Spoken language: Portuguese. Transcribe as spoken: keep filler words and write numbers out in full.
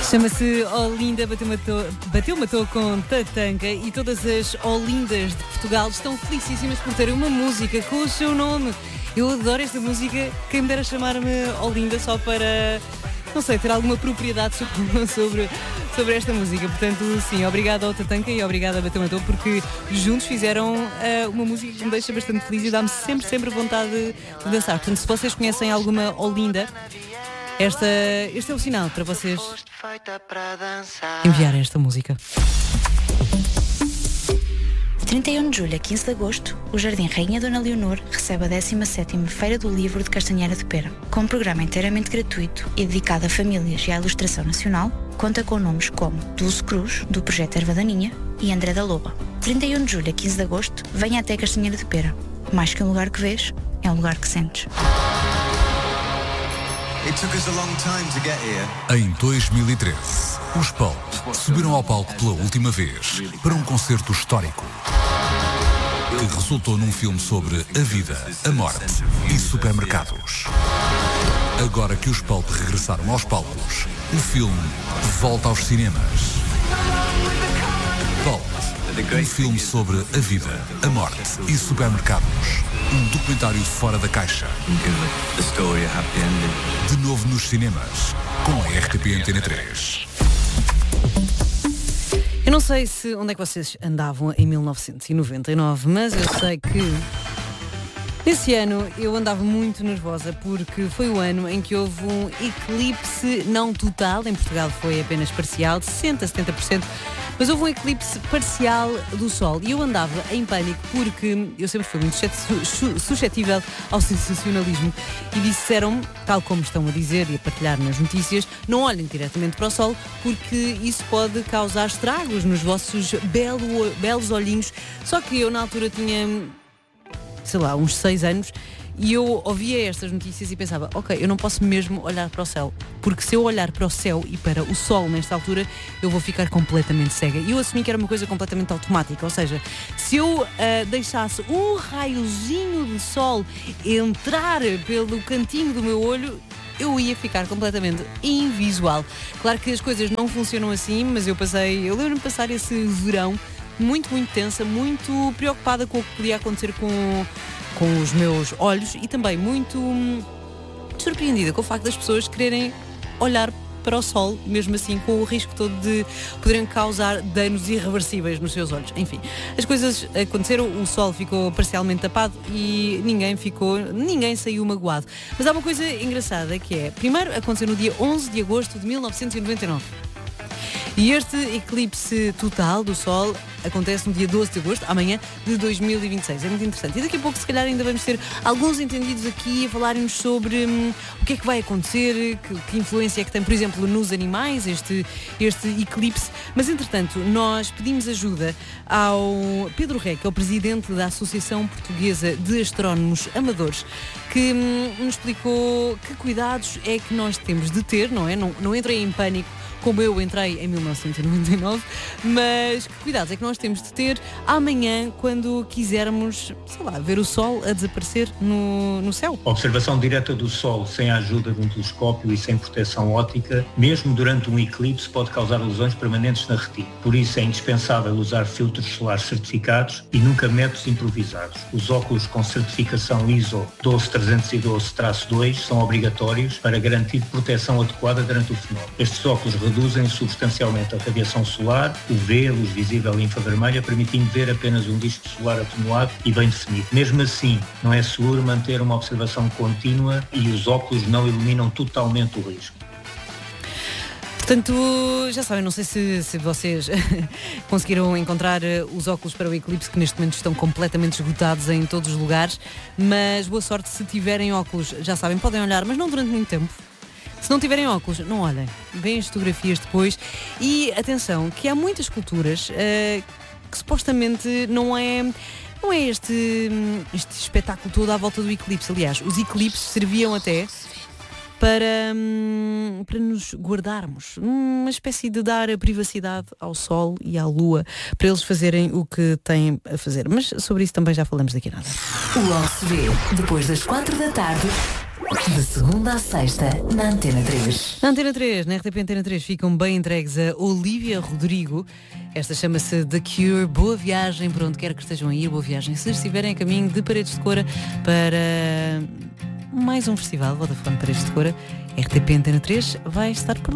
Chama-se Olinda, bateu uma toa, bateu uma toa com Tatanka, e todas as Olindas de Portugal estão felicíssimas por ter uma música com o seu nome. Eu adoro esta música, quem me dera chamar-me Olinda só para, não sei, ter alguma propriedade sobre, sobre, sobre esta música. Portanto, sim, obrigada ao Tatanka e obrigada a Bateu uma Toa, porque juntos fizeram uh, uma música que me deixa bastante feliz e dá-me sempre, sempre vontade de, de dançar. Portanto, se vocês conhecem alguma Olinda, Esta, este é o sinal para vocês enviarem esta música. De trinta e um de julho a quinze de agosto, o Jardim Rainha Dona Leonor recebe a décima sétima Feira do Livro de Castanheira de Pera. Com um programa inteiramente gratuito e dedicado a famílias e à ilustração nacional, conta com nomes como Dulce Cruz, do Projeto Erva Daninha, e André da Loba. De trinta e um de julho a quinze de agosto, venha até Castanheira de Pera. Mais que um lugar que vês, é um lugar que sentes. Em dois mil e treze, os Pulp subiram ao palco pela última vez para um concerto histórico que resultou num filme sobre a vida, a morte e supermercados. Agora que os Pulp regressaram aos palcos, o filme volta aos cinemas. Pulp, um filme sobre a vida, a morte e supermercados. Um documentário fora da caixa. De novo nos cinemas, com a R T P Antena três. Eu não sei se onde é que vocês andavam em mil novecentos e noventa e nove, mas eu sei que nesse ano eu andava muito nervosa porque foi o ano em que houve um eclipse não total, em Portugal foi apenas parcial, de sessenta a setenta por cento, mas houve um eclipse parcial do Sol e eu andava em pânico porque eu sempre fui muito suscetível ao sensacionalismo e disseram-me, tal como estão a dizer e a partilhar nas notícias, não olhem diretamente para o Sol porque isso pode causar estragos nos vossos belo, belos olhinhos. Só que eu na altura tinha, sei lá, uns seis anos e eu ouvia estas notícias e pensava, ok, eu não posso mesmo olhar para o céu, porque se eu olhar para o céu e para o Sol nesta altura, eu vou ficar completamente cega. E eu assumi que era uma coisa completamente automática, ou seja, se eu uh, deixasse um raiozinho de Sol entrar pelo cantinho do meu olho, eu ia ficar completamente invisual. Claro que as coisas não funcionam assim, mas eu passei, eu lembro-me de passar esse verão muito, muito tensa, muito preocupada com o que podia acontecer com, com os meus olhos e também muito hum, surpreendida com o facto das pessoas quererem olhar para o Sol, mesmo assim com o risco todo de poderem causar danos irreversíveis nos seus olhos. Enfim, as coisas aconteceram, o Sol ficou parcialmente tapado e ninguém ficou, ninguém saiu magoado. Mas há uma coisa engraçada que é, primeiro aconteceu no dia onze de agosto de mil novecentos e noventa e nove. E este eclipse total do Sol acontece no dia doze de agosto, amanhã, de dois mil e vinte e seis. É muito interessante. E daqui a pouco, se calhar, ainda vamos ter alguns entendidos aqui a falarem-nos sobre hum, o que é que vai acontecer, que, que influência é que tem, por exemplo, nos animais, este, este eclipse. Mas, entretanto, nós pedimos ajuda ao Pedro Ré, que é o presidente da Associação Portuguesa de Astrónomos Amadores, que hum, nos explicou que cuidados é que nós temos de ter, não é? Não, não entrem em pânico, como eu entrei em mil novecentos e noventa e nove, mas que cuidados é que nós temos de ter amanhã quando quisermos, sei lá, ver o Sol a desaparecer no, no céu? A observação direta do Sol sem a ajuda de um telescópio e sem proteção óptica, mesmo durante um eclipse, pode causar lesões permanentes na retina. Por isso é indispensável usar filtros solares certificados e nunca métodos improvisados. Os óculos com certificação I S O doze trezentos e doze traço dois são obrigatórios para garantir proteção adequada durante o fenómeno. Estes óculos reduzem substancialmente a radiação solar, U V, luz visível e infravermelha, permitindo ver apenas um disco solar atenuado e bem definido. Mesmo assim, não é seguro manter uma observação contínua e os óculos não eliminam totalmente o risco. Portanto, já sabem, não sei se, se vocês conseguiram encontrar os óculos para o eclipse, que neste momento estão completamente esgotados em todos os lugares, mas boa sorte se tiverem óculos. Já sabem, podem olhar, mas não durante muito tempo. Se não tiverem óculos, não olhem. Veem as fotografias depois. E atenção, que há muitas culturas uh, que supostamente não é, não é este, este espetáculo todo à volta do eclipse. Aliás, os eclipses serviam até para, hum, para nos guardarmos. Uma espécie de dar a privacidade ao Sol e à Lua, para eles fazerem o que têm a fazer. Mas sobre isso também já falamos daqui a nada. O O C B, depois das quatro da tarde, De segunda à sexta, na Antena três. Na Antena três, na R T P Antena três, ficam bem entregues a Olivia Rodrigo. Esta chama-se The Cure. Boa viagem por onde quer que estejam a ir. Boa viagem se estiverem a caminho de Paredes de Coura para mais um festival, Vodafone Paredes de Coura. R T P Antena três vai estar por lá.